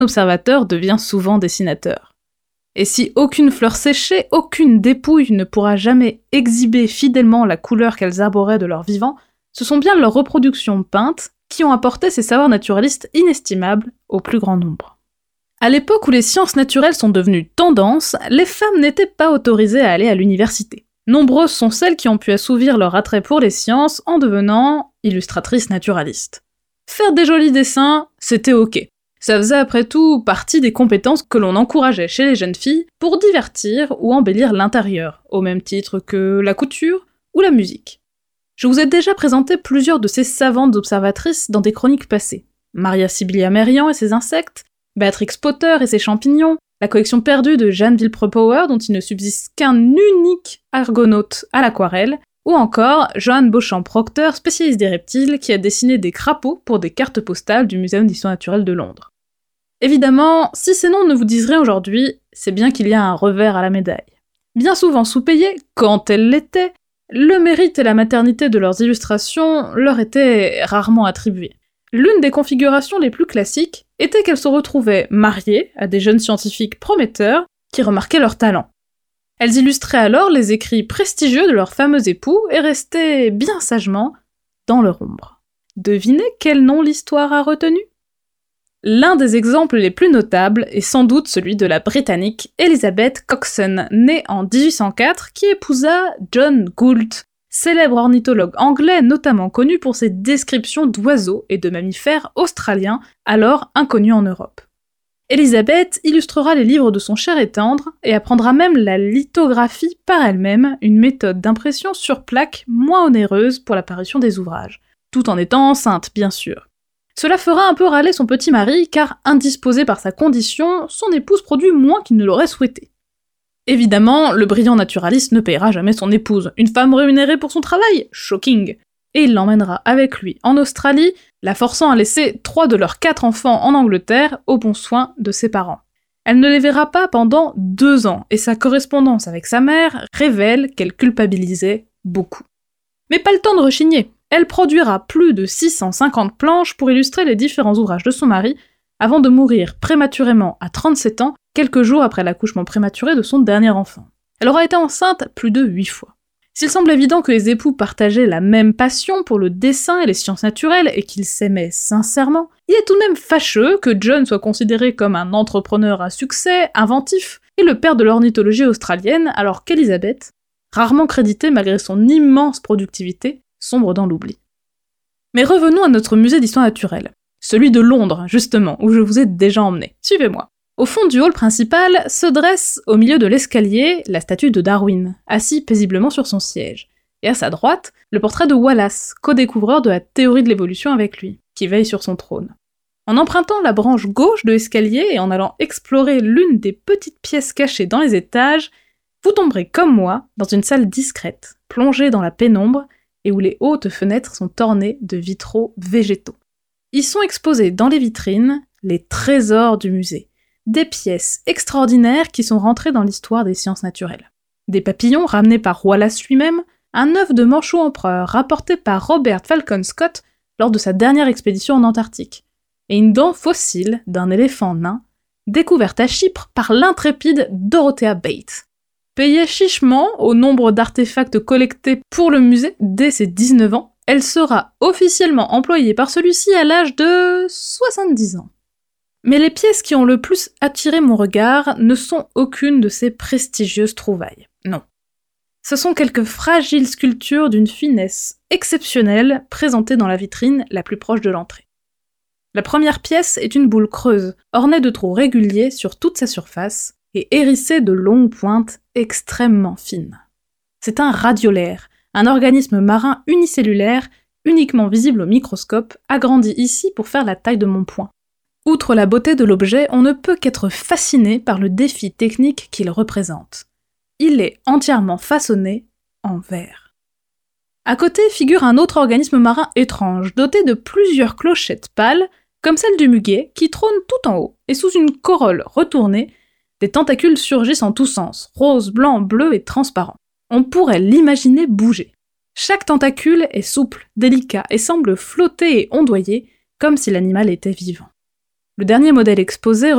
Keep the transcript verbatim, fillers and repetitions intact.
observateur devient souvent dessinateur. Et si aucune fleur séchée, aucune dépouille ne pourra jamais exhiber fidèlement la couleur qu'elles arboraient de leur vivant, ce sont bien leurs reproductions peintes qui ont apporté ces savoirs naturalistes inestimables au plus grand nombre. À l'époque où les sciences naturelles sont devenues tendance, les femmes n'étaient pas autorisées à aller à l'université. Nombreuses sont celles qui ont pu assouvir leur attrait pour les sciences en devenant illustratrices naturalistes. Faire des jolis dessins, c'était ok. Ça faisait après tout partie des compétences que l'on encourageait chez les jeunes filles pour divertir ou embellir l'intérieur, au même titre que la couture ou la musique. Je vous ai déjà présenté plusieurs de ces savantes observatrices dans des chroniques passées. Maria Sibylla Merian et ses insectes, Béatrix Potter et ses champignons, la collection perdue de Jeanne Villepreux-Power dont il ne subsiste qu'un unique argonaute à l'aquarelle, ou encore Johann Beauchamp-Proctor, spécialiste des reptiles, qui a dessiné des crapauds pour des cartes postales du Muséum d'Histoire naturelle de Londres. Évidemment, si ces noms ne vous disent rien aujourd'hui, c'est bien qu'il y a un revers à la médaille. Bien souvent sous-payés, quand elles l'étaient, le mérite et la maternité de leurs illustrations leur étaient rarement attribués. L'une des configurations les plus classiques était qu'elles se retrouvaient mariées à des jeunes scientifiques prometteurs qui remarquaient leur talent. Elles illustraient alors les écrits prestigieux de leurs fameux époux et restaient bien sagement dans leur ombre. Devinez quel nom l'histoire a retenu ? L'un des exemples les plus notables est sans doute celui de la Britannique Elizabeth Coxon, née en dix-huit cent quatre, qui épousa John Gould, célèbre ornithologue anglais notamment connu pour ses descriptions d'oiseaux et de mammifères australiens, alors inconnus en Europe. Elizabeth illustrera les livres de son cher et tendre et apprendra même la lithographie par elle-même, une méthode d'impression sur plaque moins onéreuse pour l'apparition des ouvrages, tout en étant enceinte bien sûr. Cela fera un peu râler son petit mari, car indisposé par sa condition, son épouse produit moins qu'il ne l'aurait souhaité. Évidemment, le brillant naturaliste ne payera jamais son épouse, une femme rémunérée pour son travail, shocking, et il l'emmènera avec lui en Australie, la forçant à laisser trois de leurs quatre enfants en Angleterre au bon soin de ses parents. Elle ne les verra pas pendant deux ans, et sa correspondance avec sa mère révèle qu'elle culpabilisait beaucoup. Mais pas le temps de rechigner. Elle produira plus de six cent cinquante planches pour illustrer les différents ouvrages de son mari, avant de mourir prématurément à trente-sept ans, quelques jours après l'accouchement prématuré de son dernier enfant. Elle aura été enceinte plus de huit fois. S'il semble évident que les époux partageaient la même passion pour le dessin et les sciences naturelles et qu'ils s'aimaient sincèrement, il est tout de même fâcheux que John soit considéré comme un entrepreneur à succès, inventif, et le père de l'ornithologie australienne, alors qu'Elizabeth, rarement créditée malgré son immense productivité, sombre dans l'oubli. Mais revenons à notre musée d'histoire naturelle. Celui de Londres, justement, où je vous ai déjà emmené. Suivez-moi. Au fond du hall principal se dresse, au milieu de l'escalier, la statue de Darwin, assis paisiblement sur son siège. Et à sa droite, le portrait de Wallace, co-découvreur de la théorie de l'évolution avec lui, qui veille sur son trône. En empruntant la branche gauche de l'escalier et en allant explorer l'une des petites pièces cachées dans les étages, vous tomberez comme moi dans une salle discrète, plongée dans la pénombre, et où les hautes fenêtres sont ornées de vitraux végétaux. Y sont exposés dans les vitrines les trésors du musée, des pièces extraordinaires qui sont rentrées dans l'histoire des sciences naturelles. Des papillons ramenés par Wallace lui-même, un œuf de manchot empereur rapporté par Robert Falcon Scott lors de sa dernière expédition en Antarctique, et une dent fossile d'un éléphant nain, découverte à Chypre par l'intrépide Dorothea Bates. Payée chichement au nombre d'artefacts collectés pour le musée dès ses dix-neuf ans, elle sera officiellement employée par celui-ci à l'âge de soixante-dix ans. Mais les pièces qui ont le plus attiré mon regard ne sont aucune de ces prestigieuses trouvailles. Non. Ce sont quelques fragiles sculptures d'une finesse exceptionnelle présentées dans la vitrine la plus proche de l'entrée. La première pièce est une boule creuse, ornée de trous réguliers sur toute sa surface, et hérissée de longues pointes extrêmement fines. C'est un radiolaire, un organisme marin unicellulaire, uniquement visible au microscope, agrandi ici pour faire la taille de mon poing. Outre la beauté de l'objet, on ne peut qu'être fasciné par le défi technique qu'il représente. Il est entièrement façonné en verre. À côté figure un autre organisme marin étrange, doté de plusieurs clochettes pâles, comme celle du muguet, qui trône tout en haut, et sous une corolle retournée, des tentacules surgissent en tous sens, rose, blanc, bleu et transparent. On pourrait l'imaginer bouger. Chaque tentacule est souple, délicat et semble flotter et ondoyer, comme si l'animal était vivant. Le dernier modèle exposé